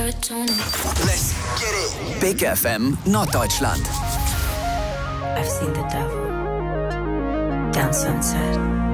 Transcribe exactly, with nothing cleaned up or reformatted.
serotonin. Let's get it. Big F M Norddeutschland. I've seen the devil down Sunset.